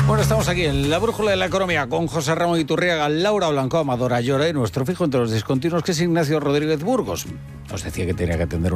Bueno, estamos aquí en la brújula de la economía con José Ramón Iturriaga, Laura Blanco, Amador Ayora y nuestro fijo entre los discontinuos, que es Ignacio Rodríguez Burgos. Nos decía que tenía que atender